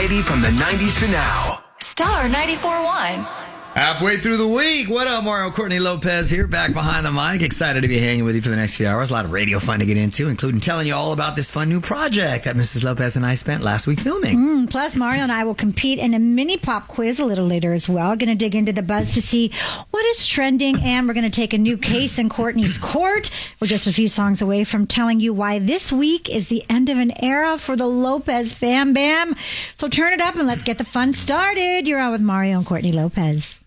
variety from the 90s to now. Star 94.1. Halfway through the week. What up, Mario? Courtney Lopez here, back behind the mic. Excited to be hanging with you for the next few hours. A lot of radio fun to get into, including telling you all about this fun new project that Mrs. Lopez and I spent last week filming. Plus, Mario and I will compete in a mini pop quiz a little later as well. Going to dig into the buzz to see what is trending, and we're going to take a new case in Courtney's court. We're just a few songs away from telling you why this week is the end of an era for the Lopez fam bam. So turn it up and let's get the fun started. You're on with Mario and Courtney Lopez.